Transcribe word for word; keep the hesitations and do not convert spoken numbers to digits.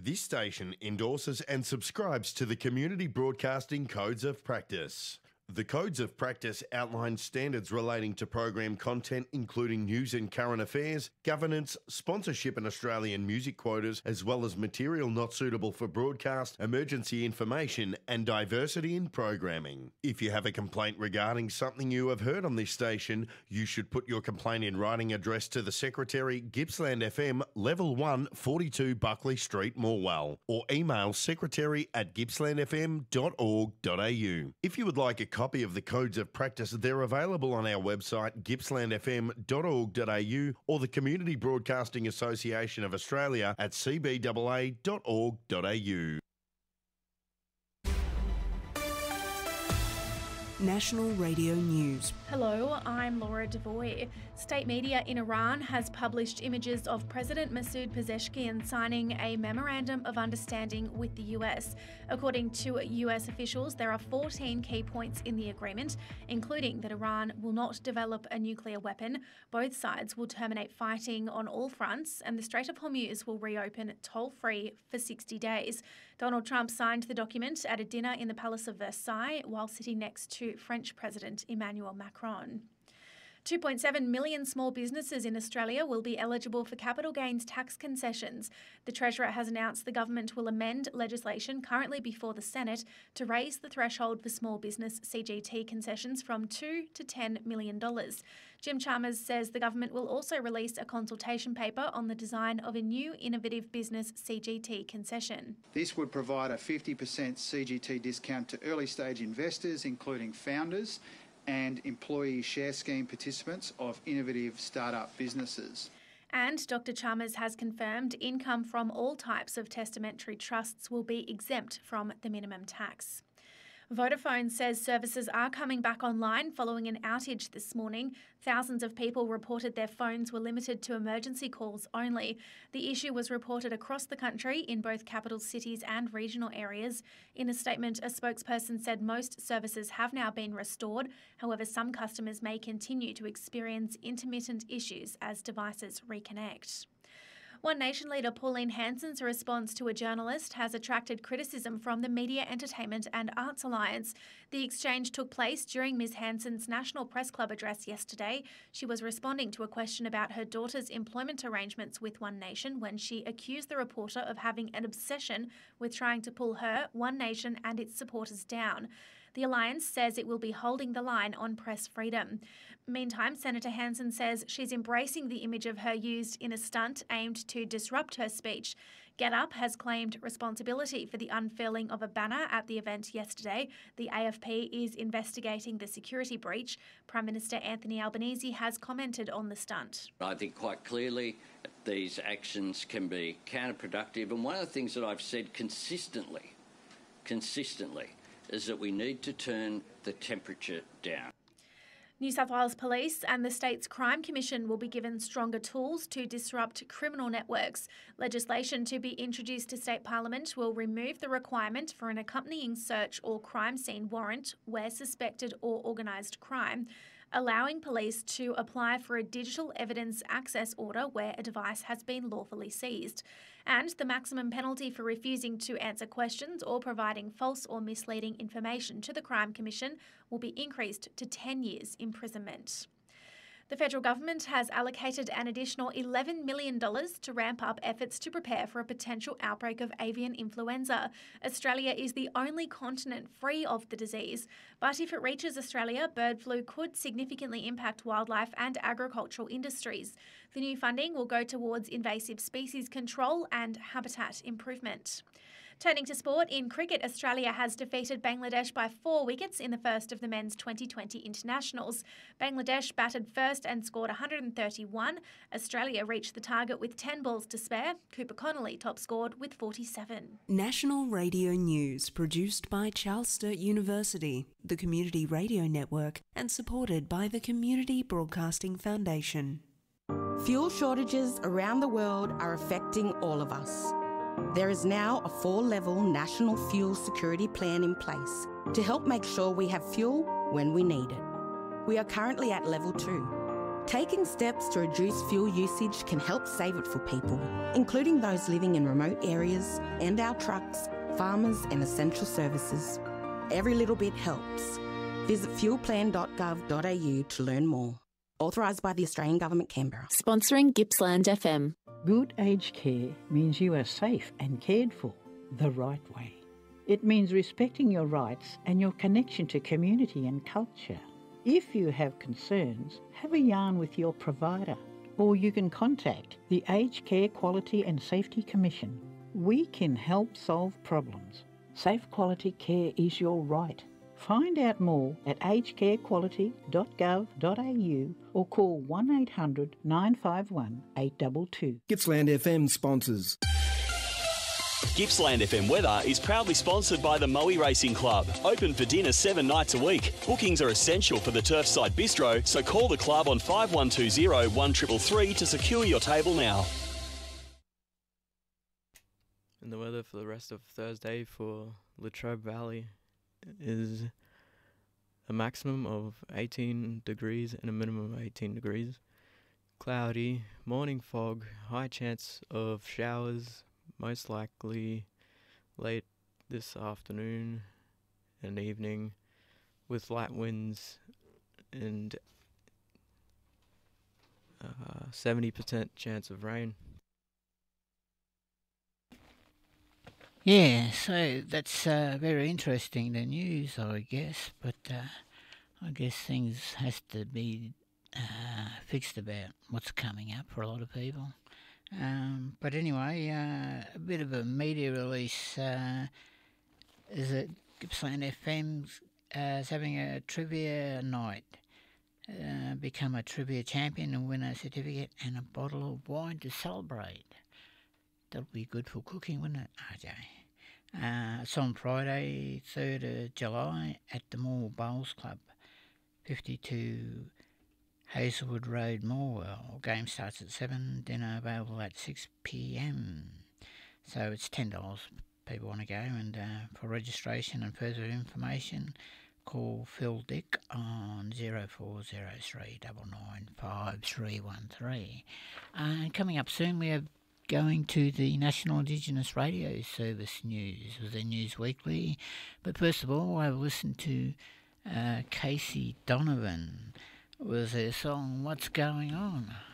This station endorses and subscribes to the Community Broadcasting Codes of Practice. The Codes of Practice outline standards relating to program content, including news and current affairs, governance, sponsorship and Australian music quotas, as well as material not suitable for broadcast, emergency information and diversity in programming. If you have a complaint regarding something you have heard on this station, you should put your complaint in writing addressed to the Secretary, Gippsland F M, Level one, forty-two Buckley Street, Morwell, or email secretary at gippsland f m dot org dot a u. If you would like a copy of the Codes of Practice, they're available on our website gippsland f m dot org dot a u or the Community Broadcasting Association of Australia at c b a a dot org dot a u. National Radio News. Hello, I'm Laura Devoy. State media in Iran has published images of President Masoud Pezeshkian signing a Memorandum of Understanding with the U S. According to U S officials, there are fourteen key points in the agreement, including that Iran will not develop a nuclear weapon, both sides will terminate fighting on all fronts, and the Strait of Hormuz will reopen toll-free for sixty days. Donald Trump signed the document at a dinner in the Palace of Versailles while sitting next to French President Emmanuel Macron. two point seven million small businesses in Australia will be eligible for capital gains tax concessions. The Treasurer has announced the government will amend legislation currently before the Senate to raise the threshold for small business C G T concessions from two to ten million dollars. Jim Chalmers says the government will also release a consultation paper on the design of a new innovative business C G T concession. This would provide a fifty percent C G T discount to early stage investors, including founders and employee share scheme participants of innovative startup businesses. And Doctor Chalmers has confirmed income from all types of testamentary trusts will be exempt from the minimum tax. Vodafone says services are coming back online following an outage this morning. Thousands of people reported their phones were limited to emergency calls only. The issue was reported across the country in both capital cities and regional areas. In a statement, a spokesperson said most services have now been restored. However, some customers may continue to experience intermittent issues as devices reconnect. One Nation leader Pauline Hanson's response to a journalist has attracted criticism from the Media, Entertainment and Arts Alliance. The exchange took place during Miz Hanson's National Press Club address yesterday. She was responding to a question about her daughter's employment arrangements with One Nation when she accused the reporter of having an obsession with trying to pull her, One Nation and its supporters down. The Alliance says it will be holding the line on press freedom. Meantime, Senator Hanson says she's embracing the image of her used in a stunt aimed to disrupt her speech. Get Up has claimed responsibility for the unfurling of a banner at the event yesterday. The A F P is investigating the security breach. Prime Minister Anthony Albanese has commented on the stunt. I think quite clearly these actions can be counterproductive, and one of the things that I've said consistently, consistently, is that we need to turn the temperature down. New South Wales Police and the state's Crime Commission will be given stronger tools to disrupt criminal networks. Legislation to be introduced to State Parliament will remove the requirement for an accompanying search or crime scene warrant where suspected or organised crime, allowing police to apply for a digital evidence access order where a device has been lawfully seized. And the maximum penalty for refusing to answer questions or providing false or misleading information to the Crime Commission will be increased to ten years imprisonment. The federal government has allocated an additional eleven million dollars to ramp up efforts to prepare for a potential outbreak of avian influenza. Australia is the only continent free of the disease, but if it reaches Australia, bird flu could significantly impact wildlife and agricultural industries. The new funding will go towards invasive species control and habitat improvement. Turning to sport, in cricket, Australia has defeated Bangladesh by four wickets in the first of the men's twenty twenty internationals. Bangladesh batted first and scored one hundred thirty-one. Australia reached the target with ten balls to spare. Cooper Connolly top scored with forty-seven. National Radio News, produced by Charles Sturt University, the Community Radio Network, and supported by the Community Broadcasting Foundation. Fuel shortages around the world are affecting all of us. There is now a four-level national fuel security plan in place to help make sure we have fuel when we need it. We are currently at level two. Taking steps to reduce fuel usage can help save it for people, including those living in remote areas and our trucks, farmers and essential services. Every little bit helps. Visit fuel plan dot gov dot a u to learn more. Authorised by the Australian Government, Canberra. Sponsoring Gippsland F M. Good aged care means you are safe and cared for the right way. It means respecting your rights and your connection to community and culture. If you have concerns, have a yarn with your provider, or you can contact the Aged Care Quality and Safety Commission. We can help solve problems. Safe quality care is your right. Find out more at aged care quality dot gov dot a u or call one eight hundred nine five one eight two two. Gippsland F M sponsors. Gippsland F M Weather is proudly sponsored by the Moe Racing Club. Open for dinner seven nights a week. Bookings are essential for the Turfside Bistro, so call the club on five one two zero one three three three to secure your table now. And the weather for the rest of Thursday for Latrobe Valley is a maximum of eighteen degrees and a minimum of eighteen degrees. Cloudy, morning fog, high chance of showers, most likely late this afternoon and evening, with light winds and uh, seventy percent chance of rain. Yeah, so that's uh, very interesting, the news, I guess, but uh, I guess things has to be uh, fixed about what's coming up for a lot of people. Um, but anyway, uh, a bit of a media release uh, is that Gippsland F M uh, is having a trivia night. Uh, become a trivia champion and win a certificate and a bottle of wine to celebrate. That'll be good for cooking, wouldn't it, R J? Uh, it's on Friday, third of July, at the Moore Bowls Club, fifty-two Hazelwood Road, Morwell. Game starts at seven, dinner available at six p m. So it's ten dollars if people want to go, and uh, for registration and further information, call Phil Dick on zero four zero three nine nine five three one three. Uh, and coming up soon, we have going to the National Indigenous Radio Service news with the News Weekly. But first of all, I've listened to uh, Casey Donovan with their song What's Going On.